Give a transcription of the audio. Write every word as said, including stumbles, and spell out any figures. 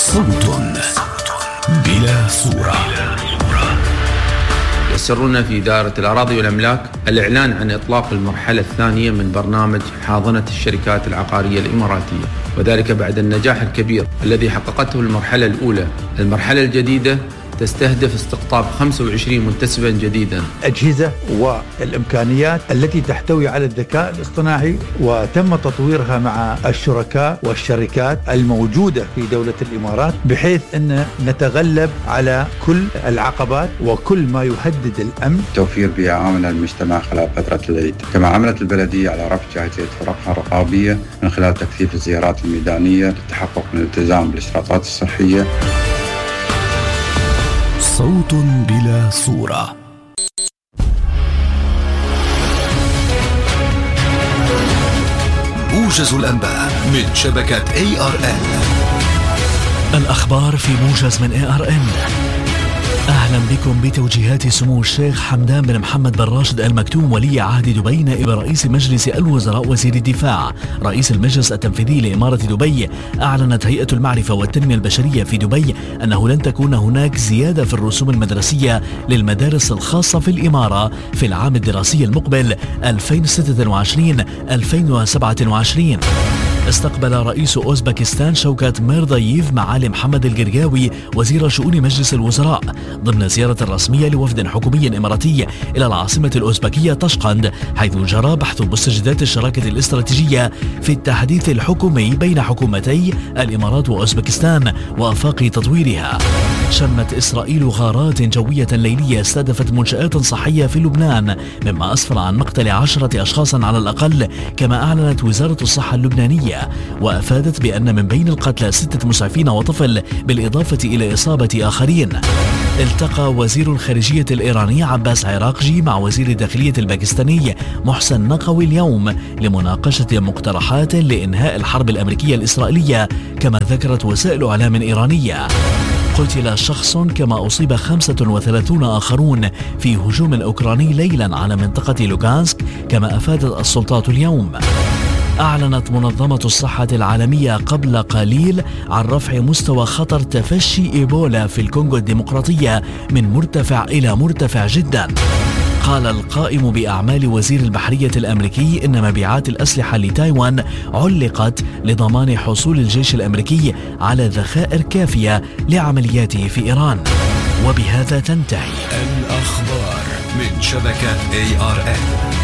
صوت بلا صورة. يسرنا في إدارة الأراضي والأملاك الإعلان عن إطلاق المرحلة الثانية من برنامج حاضنة الشركات العقارية الإماراتية، وذلك بعد النجاح الكبير الذي حققته المرحلة الأولى. المرحلة الجديدة تستهدف استقطاب خمسة وعشرين منتسبا جديدا. أجهزة والإمكانيات التي تحتوي على الذكاء الاصطناعي وتم تطويرها مع الشركاء والشركات الموجودة في دولة الإمارات، بحيث أن نتغلب على كل العقبات وكل ما يهدد الأمن. توفير بيئة آمنة للمجتمع خلال فترة العيد. كما عملت البلدية على رفع جاهزية فرقها الرقابية من خلال تكثيف الزيارات الميدانية للتحقق من الالتزام بالإشراطات الصحية. صوت بلا صورة. موجز الأنباء من شبكة إيه آر إن. الأخبار في موجز من إيه آر إن. أهلا بكم. بتوجيهات سمو الشيخ حمدان بن محمد بن راشد آل مكتوم ولي عهد دبي نائب رئيس مجلس الوزراء وزير الدفاع رئيس المجلس التنفيذي لإمارة دبي، أعلنت هيئة المعرفة والتنمية البشرية في دبي أنه لن تكون هناك زيادة في الرسوم المدرسية للمدارس الخاصة في الإمارة في العام الدراسي المقبل ألفين وستة وعشرين ألفين وسبعة وعشرين. استقبل رئيس أوزبكستان شوكات ميرداييف معالي محمد القرقاوي وزير شؤون مجلس الوزراء ضمن زيارة رسمية لوفد حكومي إماراتي إلى العاصمة الأوزبكية طشقند، حيث جرى بحث مستجدات الشراكة الاستراتيجية في التحديث الحكومي بين حكومتي الإمارات وأوزبكستان وآفاق تطويرها. شنت إسرائيل غارات جوية ليلية استهدفت منشآت صحية في لبنان، مما أسفر عن مقتل عشرة أشخاص على الأقل، كما أعلنت وزارة الصحة اللبنانية، وأفادت بأن من بين القتلى ستة مسعفين وطفل بالإضافة إلى إصابة آخرين. التقى وزير الخارجية الإيراني عباس عراقجي مع وزير الداخلية الباكستاني محسن نقوي اليوم لمناقشة مقترحات لإنهاء الحرب الأمريكية الإسرائيلية، كما ذكرت وسائل إعلام إيرانية. قتل شخص كما أصيب خمسة وثلاثون آخرون في هجوم أوكراني ليلا على منطقة لوغانسك، كما أفادت السلطات اليوم. أعلنت منظمة الصحة العالمية قبل قليل عن رفع مستوى خطر تفشي إيبولا في الكونغو الديمقراطية من مرتفع إلى مرتفع جدا. قال القائم بأعمال وزير البحرية الأمريكي إن مبيعات الأسلحة لتايوان علقت لضمان حصول الجيش الأمريكي على ذخائر كافية لعملياته في إيران. وبهذا تنتهي الأخبار من شبكة إيه آر إن.